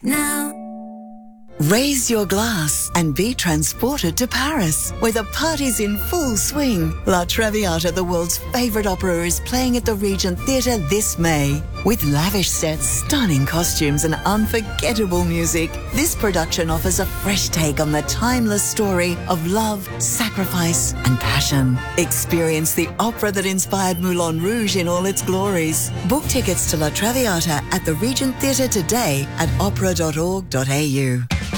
now. Raise your glass and be transported to Paris, where the party's in full swing. La Traviata, the world's favorite opera, is playing at the Regent Theatre this May. With lavish sets, stunning costumes, and unforgettable music, this production offers a fresh take on the timeless story of love, sacrifice, and passion. Experience the opera that inspired Moulin Rouge in all its glories. Book tickets to La Traviata at the Regent Theatre today at opera.org.au.